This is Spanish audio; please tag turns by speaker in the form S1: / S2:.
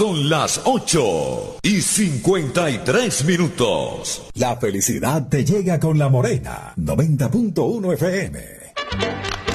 S1: Son las 8:53.
S2: La felicidad te llega con La Morena, 90.1 FM.